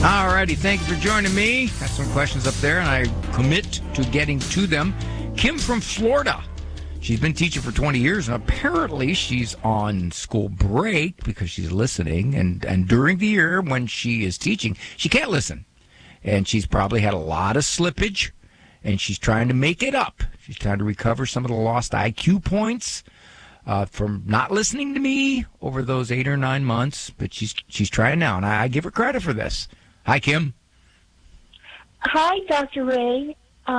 All righty, thank you for joining me. Got some questions up there, and I commit to getting to them. Kim from Florida. She's been teaching for 20 years, and apparently she's on school break because she's listening. And during the year when she is teaching, she can't listen. And she's probably had a lot of slippage, and she's trying to make it up. She's trying to recover some of the lost IQ points from not listening to me over those 8 or 9 months. But she's trying now, and I give her credit for this. Hi, Kim. Hi, Dr. Ray.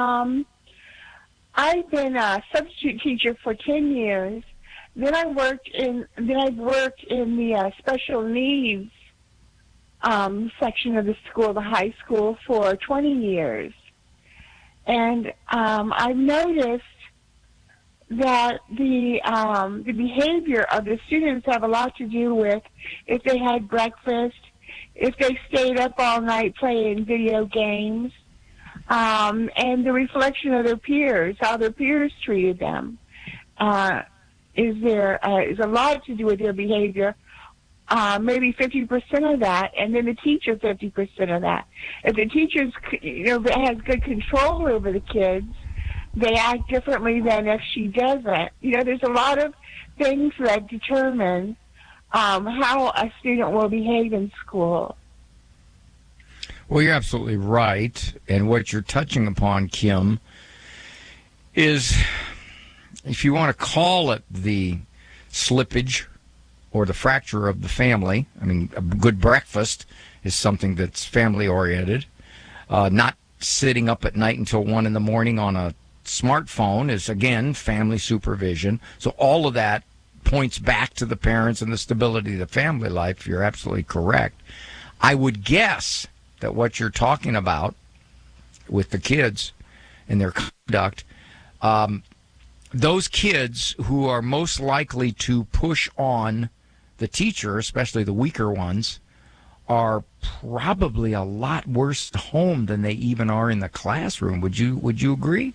I've been a substitute teacher for 10 years. Then I've worked in the special needs section of the school, the high school, for 20 years. And I've noticed that the behavior of the students have a lot to do with if they had breakfast, if they stayed up all night playing video games, and the reflection of their peers, how their peers treated them, is a lot to do with their behavior. Maybe 50% of that, and then the teacher 50% of that. If the teacher has good control over the kids, they act differently than if she doesn't. There's a lot of things that determine how a student will behave in school. Well, you're absolutely right. And what you're touching upon, Kim, is, if you want to call it the slippage or the fracture of the family, I mean, a good breakfast is something that's family-oriented. Not sitting up at night until 1 in the morning on a smartphone is, again, family supervision. So all of that points back to the parents and the stability of the family life. You're absolutely correct. I would guess that what you're talking about with the kids and their conduct, those kids who are most likely to push on the teacher, especially the weaker ones, are probably a lot worse at home than they even are in the classroom. Would you agree?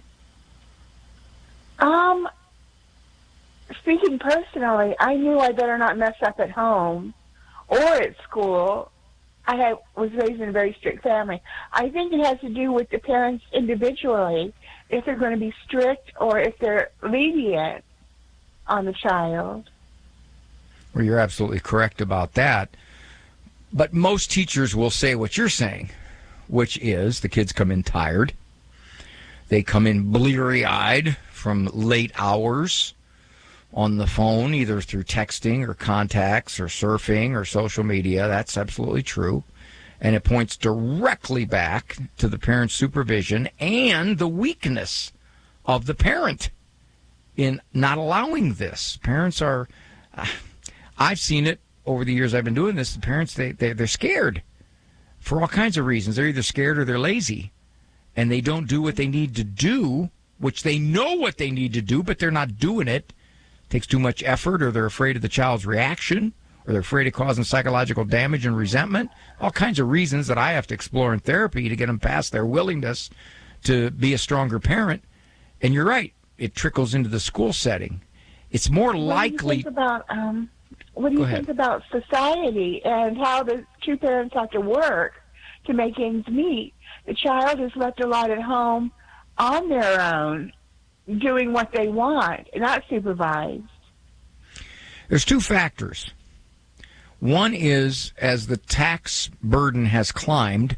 Speaking personally, I knew I better not mess up at home or at school. I was raised in a very strict family. I think it has to do with the parents individually, if they're going to be strict or if they're lenient on the child. Well, you're absolutely correct about that. But most teachers will say what you're saying, which is the kids come in tired. They come in bleary-eyed from late hours on the phone, either through texting or contacts or surfing or social media. That's absolutely true. And it points directly back to the parent's supervision and the weakness of the parent in not allowing this. Parents are, I've seen it over the years I've been doing this. The parents, they're scared for all kinds of reasons. They're either scared or they're lazy. And they don't do what they need to do, which they know what they need to do, but they're not doing it. Takes too much effort, or they're afraid of the child's reaction, or they're afraid of causing psychological damage and resentment. All kinds of reasons that I have to explore in therapy to get them past their willingness to be a stronger parent. And you're right, it trickles into the school setting. It's more likely. What do you think about society and how the two parents have to work to make ends meet? The child is left a lot at home on their own, doing what they want, not supervised. There's two factors. One is, as the tax burden has climbed,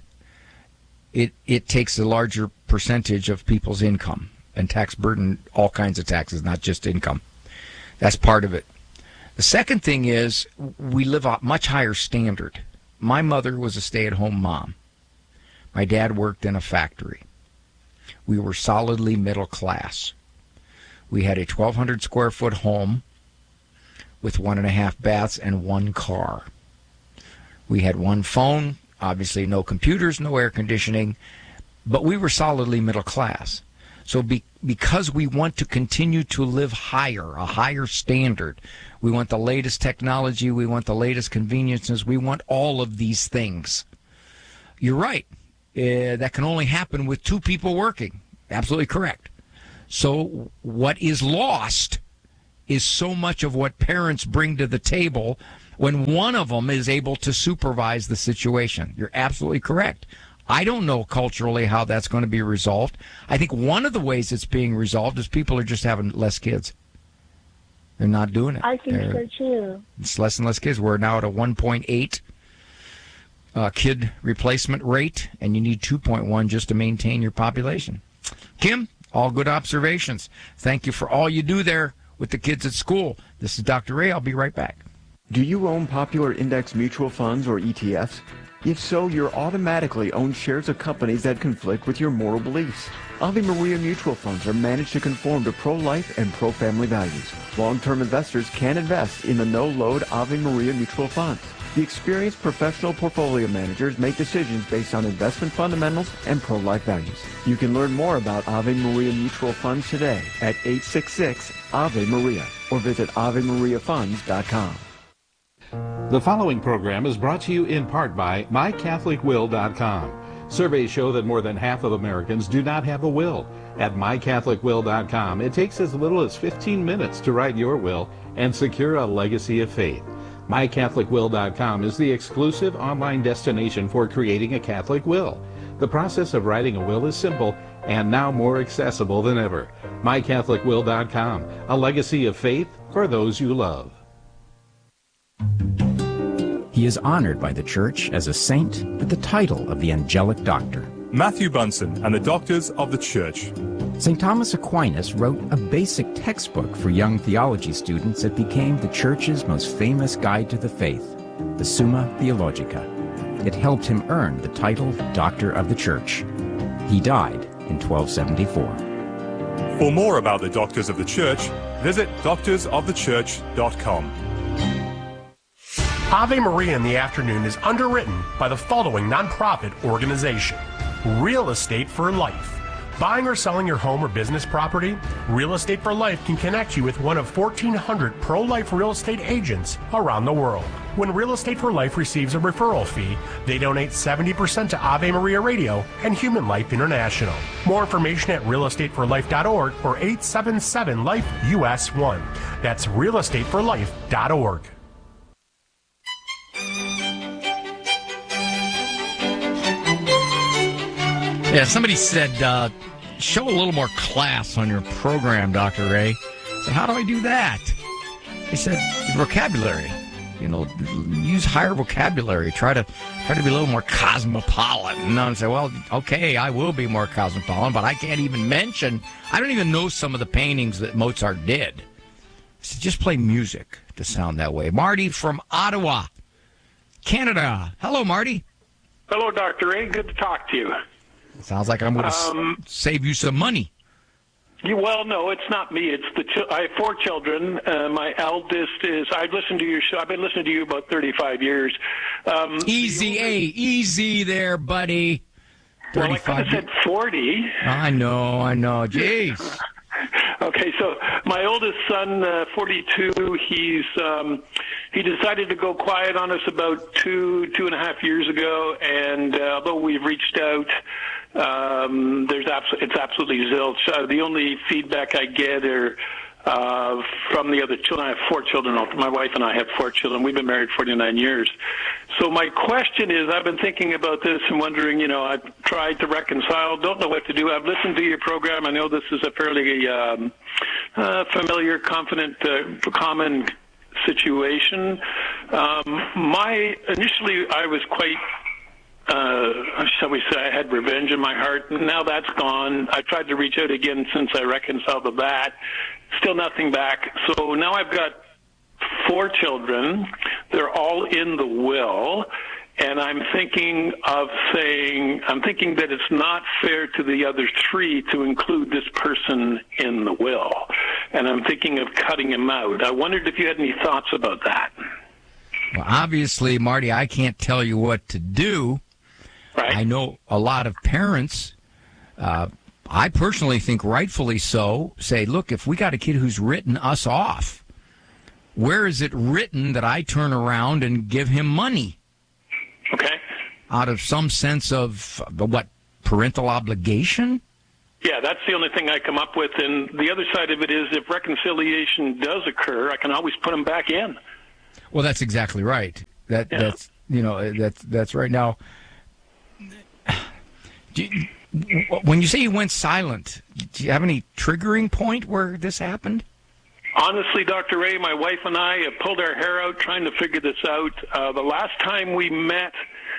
it takes a larger percentage of people's income. And tax burden, all kinds of taxes, not just income. That's part of it. The second thing is, we live a much higher standard. My mother was a stay-at-home mom. My dad worked in a factory. We were solidly middle class. We had a 1,200 square foot home with 1.5 baths and 1 car. We had 1 phone, obviously no computers, no air conditioning, but we were solidly middle class. So because we want to continue to live higher, a higher standard, we want the latest technology, we want the latest conveniences, we want all of these things. You're right. That can only happen with 2 people working. Absolutely correct. So what is lost is so much of what parents bring to the table when one of them is able to supervise the situation. You're absolutely correct. I don't know culturally how that's going to be resolved. I think one of the ways it's being resolved is people are just having less kids. They're not doing it. I think so too. It's less and less kids. We're now at a 1.8 kid replacement rate, and you need 2.1 just to maintain your population. Kim, all good observations. Thank you for all you do there with the kids at school. This is Dr. Ray. I'll be right back. Do you own popular index mutual funds or ETFs? If so, you're automatically own shares of companies that conflict with your moral beliefs. Ave Maria mutual funds are managed to conform to pro-life and pro-family values. Long-term investors can invest in the no-load Ave Maria mutual funds. The experienced professional portfolio managers make decisions based on investment fundamentals and pro-life values. You can learn more about Ave Maria mutual funds today at 866-AVE-MARIA or visit AveMariaFunds.com. The following program is brought to you in part by MyCatholicWill.com. Surveys show that more than half of Americans do not have a will. At MyCatholicWill.com, it takes as little as 15 minutes to write your will and secure a legacy of faith. MyCatholicWill.com is the exclusive online destination for creating a Catholic will. The process of writing a will is simple and now more accessible than ever. MyCatholicWill.com, a legacy of faith for those you love. He is honored by the Church as a saint with the title of the Angelic Doctor. Matthew Bunson and the Doctors of the Church. St. Thomas Aquinas wrote a basic textbook for young theology students that became the Church's most famous guide to the faith, the Summa Theologica. It helped him earn the title Doctor of the Church. He died in 1274. For more about the Doctors of the Church, visit doctorsofthechurch.com. Ave Maria in the Afternoon is underwritten by the following nonprofit organization: Real Estate for Life. Buying or selling your home or business property? Real Estate for Life can connect you with one of 1,400 pro-life real estate agents around the world. When Real Estate for Life receives a referral fee, they donate 70% to Ave Maria Radio and Human Life International. More information at realestateforlife.org or 877-LIFE-US1. That's realestateforlife.org. Yeah, somebody said, show a little more class on your program, Dr. Ray. I said, how do I do that? They said, vocabulary. You know, use higher vocabulary. Try to be a little more cosmopolitan. And I said, well, okay, I will be more cosmopolitan, but I can't even mention, I don't even know some of the paintings that Mozart did. I said, just play music to sound that way. Marty from Ottawa, Canada. Hello, Marty. Hello, Dr. Ray. Good to talk to you. Sounds like I'm going to save you some money. Well, no, it's not me. It's I have 4 children. My eldest is. I've listened to your show. I've been listening to you about 35 years. Easy there, buddy. Well, I could have said 40. I know. Jeez. Okay, so my oldest son, 42, he decided to go quiet on us about 2.5 years ago, and although we've reached out, it's absolutely zilch. The only feedback I get are from the other children. I have 4 children. My wife and I have 4 children. We've been married 49 years. So my question is, I've been thinking about this and wondering, I've tried to reconcile, don't know what to do. I've listened to your program. I know this is a fairly familiar, confident, common situation. Initially, I was quite, shall we say, I had revenge in my heart. Now that's gone. I tried to reach out again since I reconciled with that. Still nothing back. So now I've got 4 children. They're all in the will. And I'm thinking that it's not fair to the other 3 to include this person in the will. And I'm thinking of cutting him out. I wondered if you had any thoughts about that. Well, obviously, Marty, I can't tell you what to do. Right. I know a lot of parents, I personally think rightfully so, say, look, if we got a kid who's written us off, where is it written that I turn around and give him money? Okay. Out of some sense of, parental obligation? Yeah, that's the only thing I come up with. And the other side of it is if reconciliation does occur, I can always put him back in. Well, that's exactly right. That's right. Now, when you say you went silent, do you have any triggering point where this happened? Honestly, Dr. Ray, my wife and I have pulled our hair out trying to figure this out. The last time we met,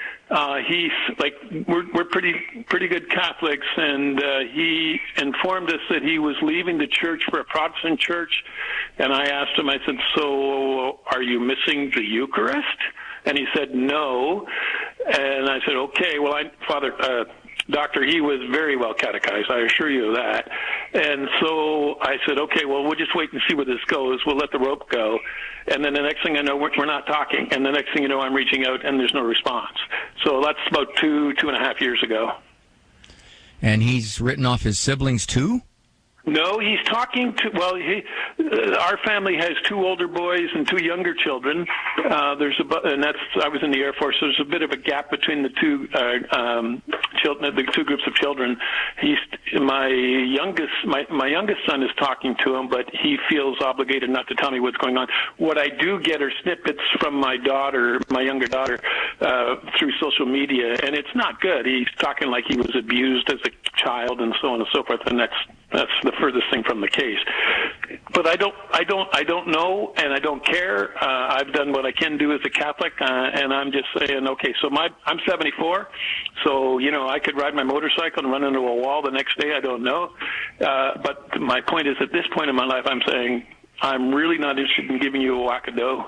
we're pretty good Catholics, and he informed us that he was leaving the church for a Protestant church. And I asked him, I said, "So are you missing the Eucharist?" And he said, "No." And I said, "Okay, well, Doctor, he was very well catechized, I assure you of that." And so I said, "Okay, well, we'll just wait and see where this goes. We'll let the rope go." And then the next thing I know, we're not talking. And the next thing you know, I'm reaching out, and there's no response. So that's about 2.5 years ago. And he's written off his siblings, too? No, he's talking to, our family has 2 older boys and 2 younger children. I was in the Air Force, so there's a bit of a gap between the two children, the 2 groups of children. My youngest son is talking to him, but he feels obligated not to tell me what's going on. What I do get are snippets from my younger daughter, through social media, and it's not good. He's talking like he was abused as a child and so on and so forth, and that's the furthest thing from the case. But I don't know, and I don't care. I've done what I can do as a Catholic, and I'm just saying, okay, so I'm 74, so, I could ride my motorcycle and run into a wall the next day. I don't know. But my point is, at this point in my life, I'm saying I'm really not interested in giving you a whack of dough.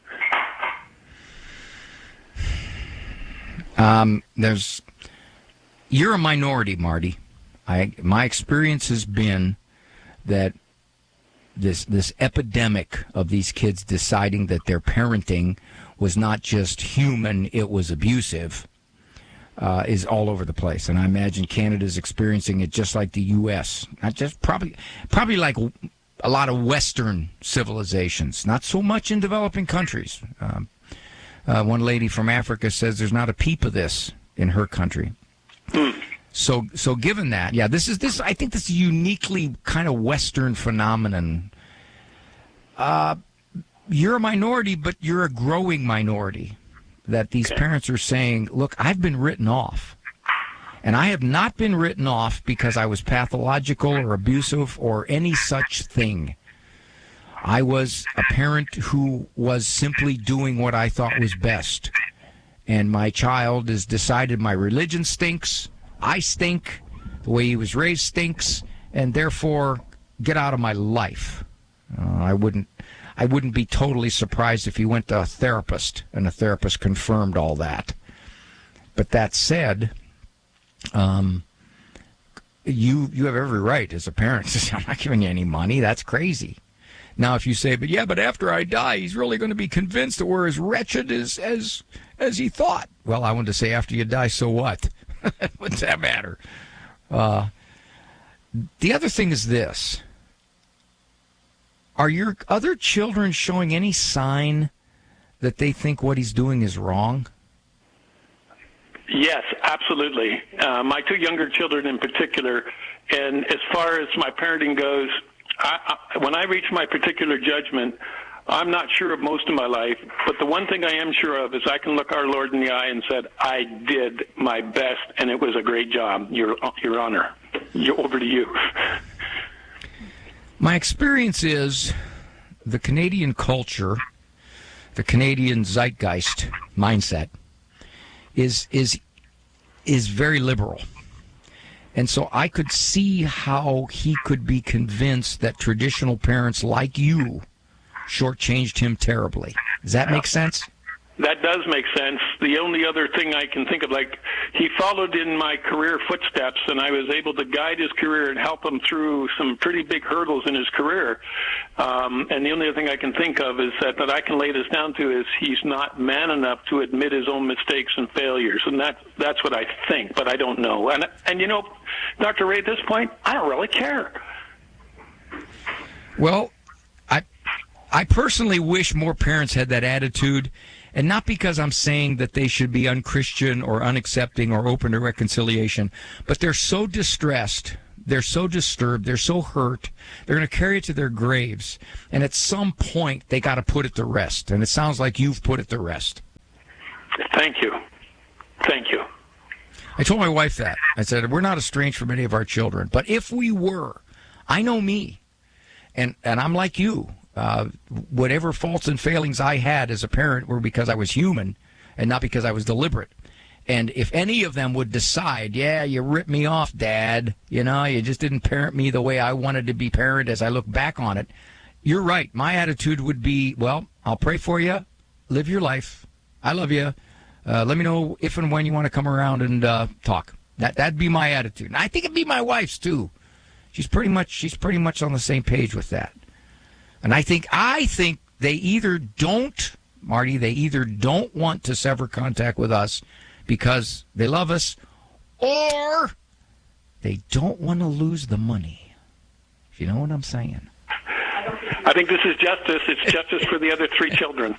You're a minority, Marty. My experience has been that this epidemic of these kids deciding that their parenting was not just human, it was abusive, is all over the place. And I imagine Canada's experiencing it just like the U.S. Not just probably like a lot of Western civilizations, not so much in developing countries. One lady from Africa says there's not a peep of this in her country. So given that, I think this is a uniquely kind of Western phenomenon. You're a minority, but you're a growing minority. That these parents are saying, look, I've been written off. And I have not been written off because I was pathological or abusive or any such thing. I was a parent who was simply doing what I thought was best. And my child has decided my religion stinks, I stink, the way he was raised stinks, and therefore get out of my life. I wouldn't be totally surprised if he went to a therapist and a therapist confirmed all that. But that said, you have every right as a parent to say, I'm not giving you any money. That's crazy. Now, if you say, but after I die, he's really going to be convinced that we're as wretched as he thought. Well, I wanted to say, after you die, so what? What's that matter? The other thing is this. Are your other children showing any sign that they think what he's doing is wrong? Yes, absolutely. My 2 younger children in particular, and as far as my parenting goes, when I reach my particular judgment, I'm not sure of most of my life, but the one thing I am sure of is I can look our Lord in the eye and said, I did my best, and it was a great job, Your Honor. Over to you. My experience is the Canadian culture, the Canadian zeitgeist mindset is very liberal. And so I could see how he could be convinced that traditional parents like you shortchanged him terribly. Does that make sense? That does make sense. The only other thing I can think of, he followed in my career footsteps, and I was able to guide his career and help him through some pretty big hurdles in his career. And the only other thing I can think of is that I can lay this down to is he's not man enough to admit his own mistakes and failures, and that's what I think, but I don't know. And Dr. Ray, at this point, I don't really care. Well, I personally wish more parents had that attitude, and not because I'm saying that they should be unchristian or unaccepting or open to reconciliation, but they're so distressed They're so disturbed. They're so hurt. They're going to carry it to their graves. And at some point, they got to put it to rest. And it sounds like you've put it to rest. Thank you. Thank you. I told my wife that. I said, we're not estranged from any of our children. But if we were, I know me. And I'm like you. Whatever faults and failings I had as a parent were because I was human and not because I was deliberate. And if any of them would decide, yeah, you ripped me off, Dad, you know, you just didn't parent me the way I wanted to be parented as I look back on it, you're right. My attitude would be, well, I'll pray for you. Live your life. I love you. Let me know if and when you want to come around and talk. That'd be my attitude. And I think it'd be my wife's, too. She's pretty much on the same page with that. And I think they either don't, Marty, they either don't want to sever contact with us because they love us, or they don't want to lose the money. If you know what I'm saying. I think this is justice. It's justice for the other 3 children.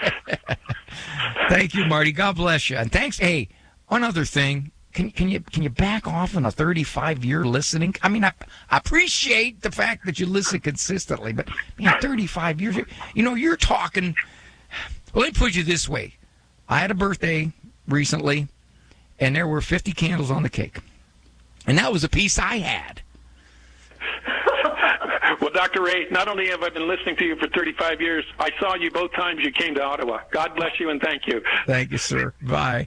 Thank you, Marty. God bless you. And thanks. Hey, one other thing. Can you back off on a 35-year listening? I mean, I appreciate the fact that you listen consistently, but man, 35 years. You know, you're talking. Well, let me put you this way. I had a birthday recently, and there were 50 candles on the cake. And that was a piece I had. Well, Dr. Ray, not only have I been listening to you for 35 years, I saw you both times you came to Ottawa. God bless you and thank you. Thank you, sir. Bye.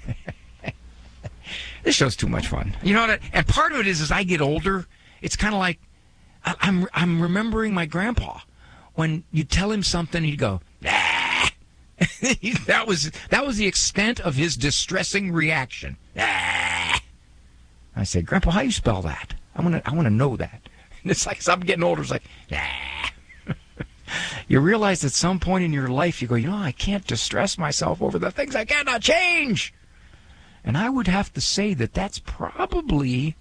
This show's too much fun. You know what? And part of it is, as I get older, it's kind of like I'm remembering my grandpa. When you tell him something, he'd go, ah. that was the extent of his distressing reaction. Ah. I said, Grandpa, how do you spell that? I want to know that. And it's like, as I'm getting older, it's like, ah. You realize at some point in your life, you go, you know, I can't distress myself over the things I cannot change. And I would have to say that's probably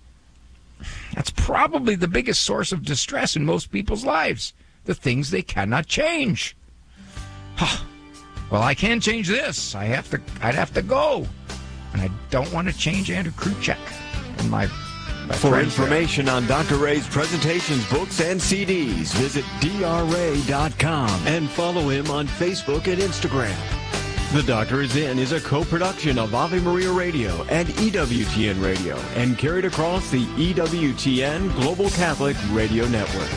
the biggest source of distress in most people's lives, the things they cannot change. Well, I can change this. I'd have to go. And I don't want to change Andrew Kruchek and my For information on Dr. Ray's presentations, books, and CDs, visit drray.com and follow him on Facebook and Instagram. The Doctor Is In is a co-production of Ave Maria Radio and EWTN Radio and carried across the EWTN Global Catholic Radio Network.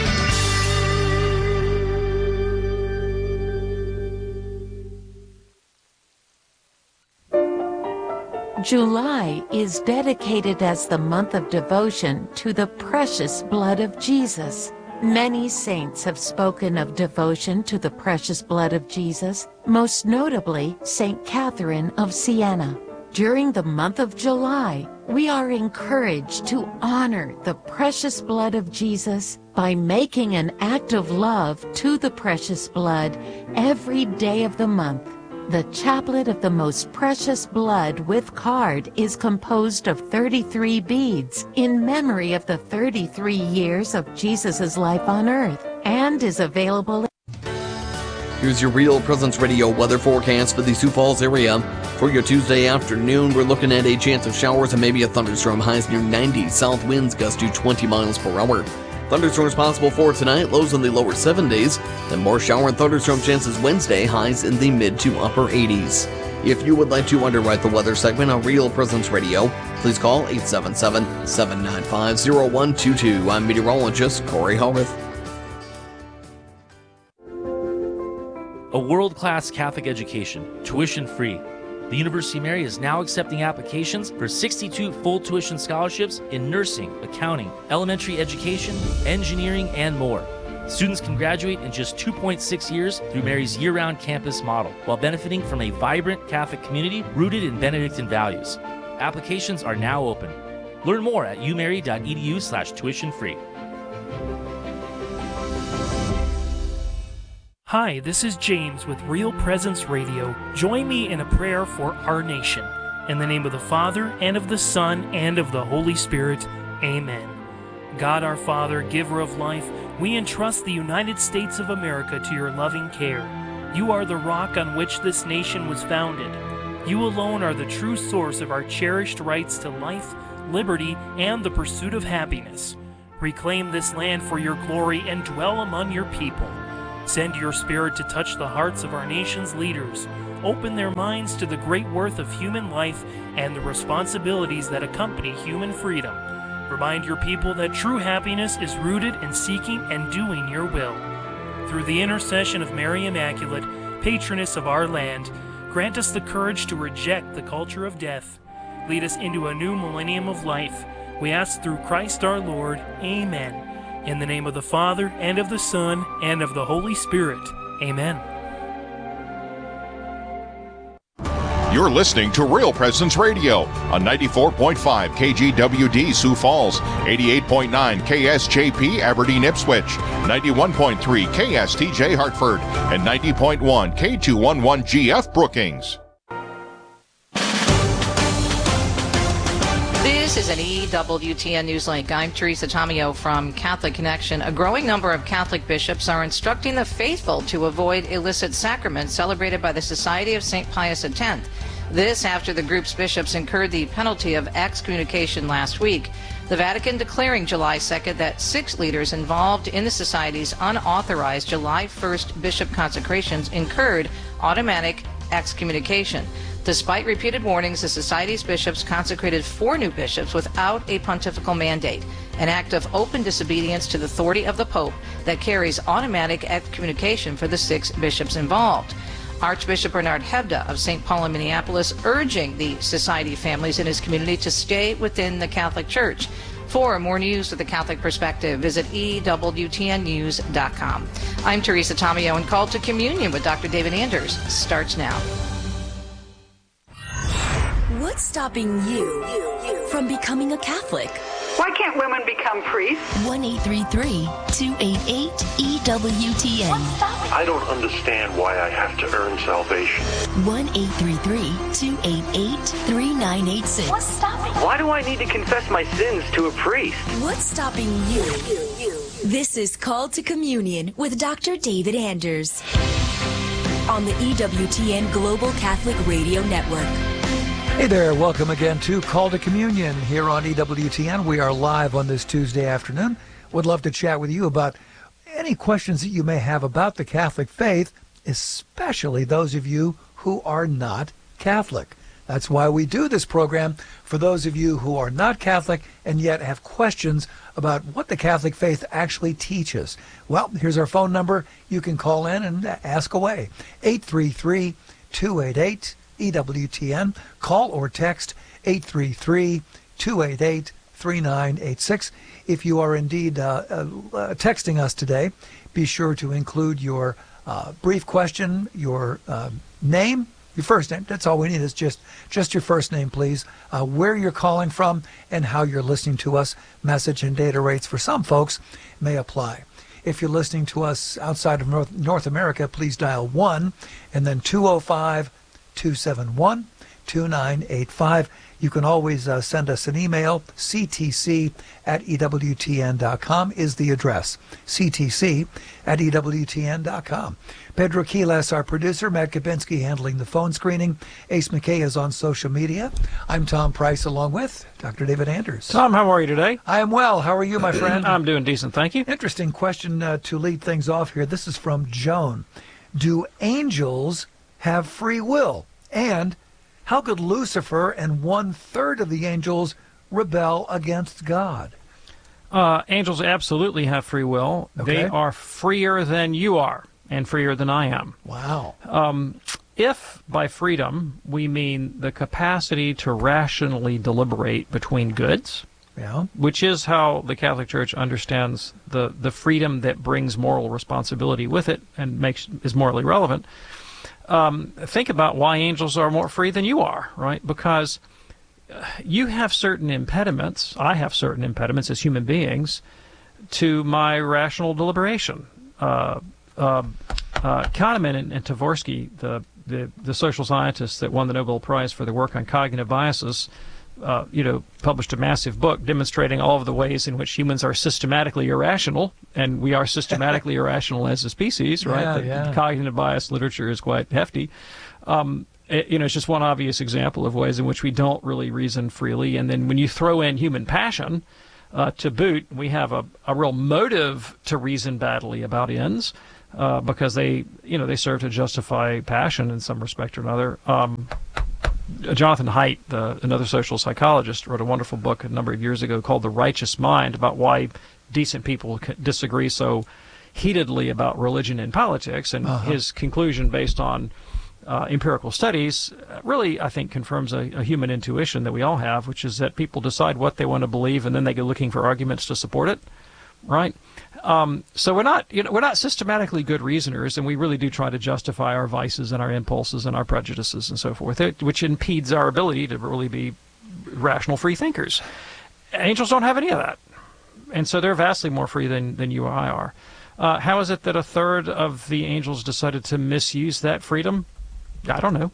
July is dedicated as the month of devotion to the precious blood of Jesus. Many saints have spoken of devotion to the precious blood of Jesus, most notably St. Catherine of Siena. During the month of July, we are encouraged to honor the precious blood of Jesus by making an act of love to the precious blood every day of the month. The Chaplet of the Most Precious Blood with card is composed of 33 beads in memory of the 33 years of Jesus' life on earth and is available. Here's your Real Presence Radio weather forecast for the Sioux Falls area. For your Tuesday afternoon, we're looking at a chance of showers and maybe a thunderstorm. Highs near 90. South winds gust to 20 miles per hour. Thunderstorms possible for tonight, lows in the lower 70s. Then more shower and thunderstorm chances Wednesday, highs in the mid to upper 80s. If you would like to underwrite the weather segment on Real Presence Radio, please call 877-795-0122. I'm meteorologist Corey Hogarth. A world-class Catholic education, tuition-free. The University of Mary is now accepting applications for 62 full tuition scholarships in nursing, accounting, elementary education, engineering, and more. Students can graduate in just 2.6 years through Mary's year-round campus model, while benefiting from a vibrant Catholic community rooted in Benedictine values. Applications are now open. Learn more at umary.edu/tuition-free. Hi, this is James with Real Presence Radio. Join me in a prayer for our nation. In the name of the Father, and of the Son, and of the Holy Spirit. Amen. God our Father, giver of life, we entrust the United States of America to your loving care. You are the rock on which this nation was founded. You alone are the true source of our cherished rights to life, liberty, and the pursuit of happiness. Reclaim this land for your glory and dwell among your people. Send your Spirit to touch the hearts of our nation's leaders. Open their minds to the great worth of human life and the responsibilities that accompany human freedom. Remind your people that true happiness is rooted in seeking and doing your will. Through the intercession of Mary Immaculate, patroness of our land, grant us the courage to reject the culture of death. Lead us into a new millennium of life. We ask through Christ our Lord. Amen. In the name of the Father, and of the Son, and of the Holy Spirit. Amen. You're listening to Real Presence Radio on 94.5 KGWD Sioux Falls, 88.9 KSJP Aberdeen Ipswich, 91.3 KSTJ Hartford, and 90.1 K211GF Brookings. This is an EWTN Newslink. I'm Teresa Tomeo from Catholic Connection. A growing number of Catholic bishops are instructing the faithful to avoid illicit sacraments celebrated by the Society of St. Pius X. This after the group's bishops incurred the penalty of excommunication last week. The Vatican declaring July 2nd that 6 leaders involved in the Society's unauthorized July 1st bishop consecrations incurred automatic excommunication. Despite repeated warnings, the Society's bishops consecrated 4 new bishops without a pontifical mandate, an act of open disobedience to the authority of the Pope that carries automatic excommunication for the 6 bishops involved. Archbishop Bernard Hebda of St. Paul in Minneapolis urging the Society families in his community to stay within the Catholic Church. For more news with the Catholic perspective, visit EWTNnews.com. I'm Teresa Tomeo, and Call to Communion with Dr. David Anders starts now. What's stopping you from becoming a Catholic? Why can't women become priests? 1-833-288-EWTN. I don't understand why I have to earn salvation. 1-833-288-3986. What's stopping? Why do I need to confess my sins to a priest? What's stopping you? This is Call to Communion with Dr. David Anders on the EWTN Global Catholic Radio Network. Hey there, welcome again to Call to Communion here on EWTN. We are live on this Tuesday afternoon. Would love to chat with you about any questions that you may have about the Catholic faith, especially those of you who are not Catholic. That's why we do this program, for those of you who are not Catholic and yet have questions about what the Catholic faith actually teaches. Well, here's our phone number. You can call in and ask away. 833-288-EWTN. Call or text 833-288-3986. If you are indeed texting us today, be sure to include your brief question, your name, your first name. That's all we need is just your first name, please, where you're calling from, and how you're listening to us. Message and data rates for some folks may apply. If you're listening to us outside of North America, please dial 1 and then 205-271-2985. You can always send us an email. ctc@ewtn.com is the address. ctc@ewtn.com. Pedro Quiles, our producer. Matt Kabinski handling the phone screening. Ace McKay is on social media. I'm Tom Price along with Dr. David Anders. Tom, how are you today? I am well. How are you, my friend? I'm doing decent, thank you. Interesting question to lead things off here. This is from Joan. Do angels have free will? And how could Lucifer and 1/3 of the angels rebel against God? Angels absolutely have free will. Okay. They are freer than you are and freer than I am. Wow. If by freedom we mean the capacity to rationally deliberate between goods, which is how the Catholic Church understands the freedom that brings moral responsibility with it and is morally relevant, think about why angels are more free than you are, right? Because you have certain impediments, I have certain impediments as human beings to my rational deliberation. Kahneman and Tversky, the social scientists that won the Nobel Prize for their work on cognitive biases, published a massive book demonstrating all of the ways in which humans are systematically irrational, and we are systematically irrational as a species, right? The cognitive bias literature is quite hefty. It's just one obvious example of ways in which we don't really reason freely. And then when you throw in human passion to boot, we have a real motive to reason badly about ends because they serve to justify passion in some respect or another. Jonathan Haidt, another social psychologist, wrote a wonderful book a number of years ago called The Righteous Mind about why decent people disagree so heatedly about religion and politics. And his conclusion, based on empirical studies, really, I think, confirms a human intuition that we all have, which is that people decide what they want to believe and then they go looking for arguments to support it, right? So we're not systematically good reasoners, and we really do try to justify our vices and our impulses and our prejudices and so forth, which impedes our ability to really be rational free thinkers. Angels don't have any of that, and so they're vastly more free than you or I are. How is it that a third of the angels decided to misuse that freedom? I don't know.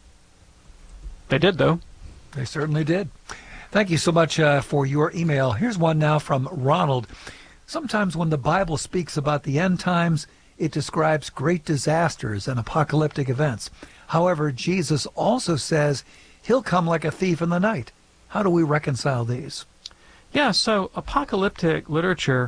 They did, though. They certainly did. Thank you so much for your email. Here's one now from Ronald. Sometimes when the Bible speaks about the end times, it describes great disasters and apocalyptic events. However, Jesus also says he'll come like a thief in the night. How do we reconcile these? Yeah, so apocalyptic literature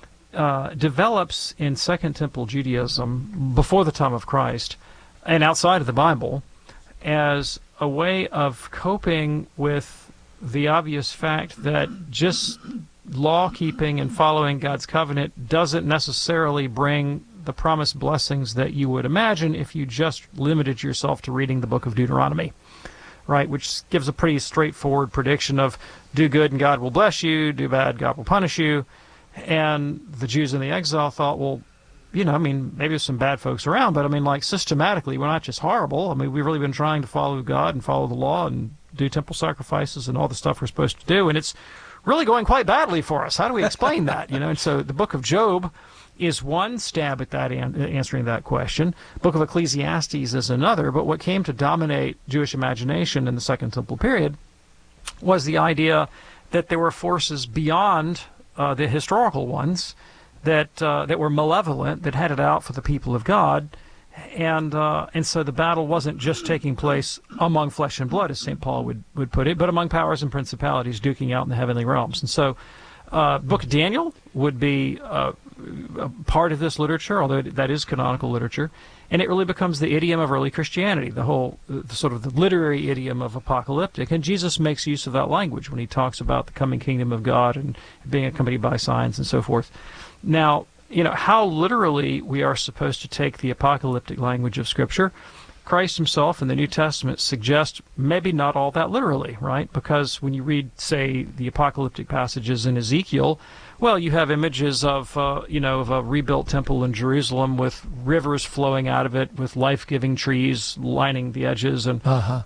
develops in Second Temple Judaism before the time of Christ and outside of the Bible as a way of coping with the obvious fact that just law-keeping and following God's covenant doesn't necessarily bring the promised blessings that you would imagine if you just limited yourself to reading the book of Deuteronomy, right, which gives a pretty straightforward prediction of do good and God will bless you, do bad, God will punish you. And the Jews in the exile thought, well, maybe there's some bad folks around, but systematically, we're not just horrible. We've really been trying to follow God and follow the law and do temple sacrifices and all the stuff we're supposed to do, and it's really going quite badly for us. How do we explain that? And so the book of Job is one stab at that answering that question. Book of Ecclesiastes is another, but what came to dominate Jewish imagination in the Second Temple period was the idea that there were forces beyond the historical ones that were malevolent, that had it out for the people of God, and so the battle wasn't just taking place among flesh and blood, as St. Paul would put it, but among powers and principalities duking out in the heavenly realms. And so Book of Daniel would be a part of this literature, although that is canonical literature, and it really becomes the idiom of early Christianity, the sort of the literary idiom of apocalyptic. And Jesus makes use of that language when he talks about the coming kingdom of God and being accompanied by signs and so forth. Now, how literally we are supposed to take the apocalyptic language of Scripture, Christ himself in the New Testament suggests maybe not all that literally, right? Because when you read, say, the apocalyptic passages in Ezekiel, well, you have images of a rebuilt temple in Jerusalem with rivers flowing out of it, with life-giving trees lining the edges, and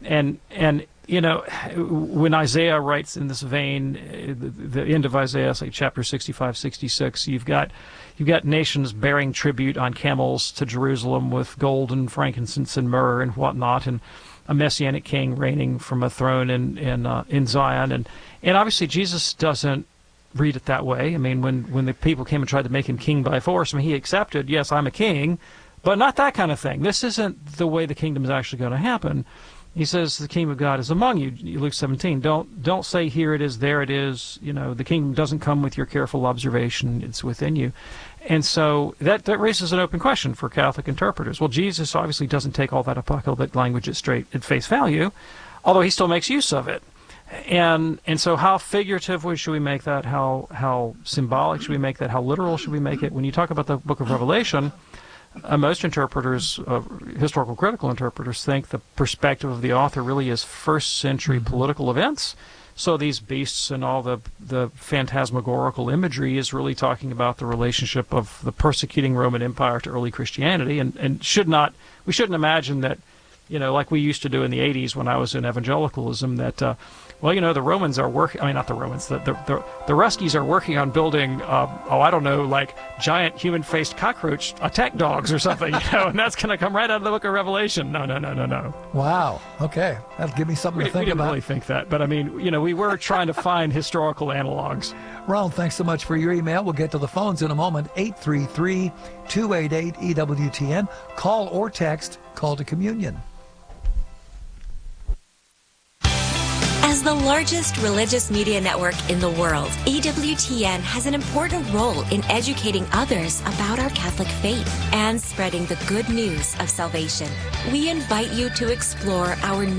when Isaiah writes in this vein, the end of Isaiah, say chapter 65, 66, you've got nations bearing tribute on camels to Jerusalem with gold and frankincense and myrrh and whatnot, and a messianic king reigning from a throne in Zion, and obviously Jesus doesn't read it that way. When the people came and tried to make him king by force, he accepted, yes, I'm a king, but not that kind of thing. This isn't the way the kingdom is actually going to happen. He says the kingdom of God is among you, Luke 17. Don't say here it is, there it is. The kingdom doesn't come with your careful observation. It's within you. And so that raises an open question for Catholic interpreters. Well, Jesus obviously doesn't take all that apocalyptic language at face value, although he still makes use of it. And so how figurative should we make that? How symbolic should we make that? How literal should we make it? When you talk about the book of Revelation, most interpreters, historical critical interpreters, think the perspective of the author really is first-century political events. So these beasts and all the phantasmagorical imagery is really talking about the relationship of the persecuting Roman Empire to early Christianity, and we shouldn't imagine that, like we used to do in the 80s when I was in evangelicalism, that the Romans are working, not the Romans, the Ruskies are working on building, giant human-faced cockroach attack dogs or something, and that's going to come right out of the book of Revelation. No. Wow. Okay. That'll give me something to think about. We didn't really think that, but we were trying to find historical analogs. Ronald, thanks so much for your email. We'll get to the phones in a moment. 833-288-EWTN. Call or text, Call to Communion. largest religious media network in the world, EWTN has an important role in educating others about our Catholic faith and spreading the good news of salvation. We invite you to explore our